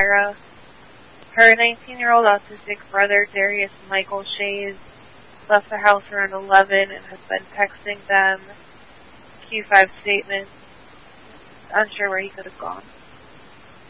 Elvira. Her 19-year-old autistic brother, Darius Michael Shays, left the house around 11 and has been texting them Q5 statements. Unsure where he could have gone.